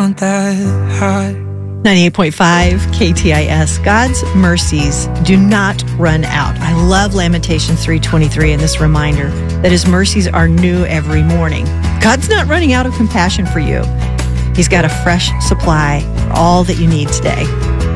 not that high. 98.5 KTIS. God's mercies do not run out. I love Lamentations 3:23 and this reminder that his mercies are new every morning. God's not running out of compassion for you. He's got a fresh supply for all that you need today.